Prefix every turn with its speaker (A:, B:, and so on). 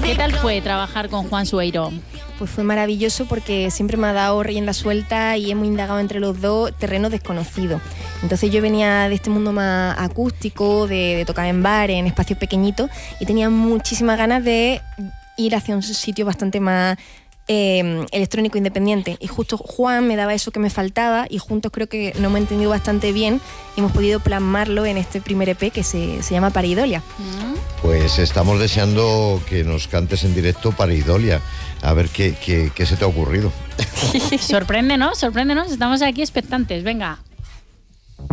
A: ¿Qué tal fue trabajar con Juan Sueiro?
B: Pues fue maravilloso porque siempre me ha dado rienda suelta y hemos indagado entre los dos terreno desconocido. Entonces yo venía de este mundo más acústico, de tocar en bares, en espacios pequeñitos, y tenía muchísimas ganas de ir hacia un sitio bastante más electrónico independiente. Y justo Juan me daba eso que me faltaba y juntos creo que nos hemos entendido bastante bien y hemos podido plasmarlo en este primer EP que se llama Pareidolia.
C: Pues estamos deseando que nos cantes en directo Pareidolia. A ver qué se te ha ocurrido.
A: Sorpréndenos, estamos aquí expectantes, venga.